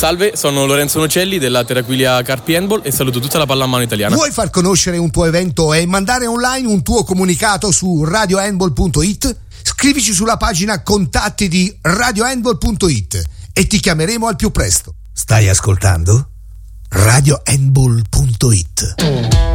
Salve, sono Lorenzo Nocelli della Terraquilia Carpi Handball e saluto tutta la pallamano italiana. Vuoi far conoscere un tuo evento e mandare online un tuo comunicato su radiohandball.it? Scrivici sulla pagina contatti di radiohandball.it e ti chiameremo al più presto. Stai ascoltando? radiohandball.it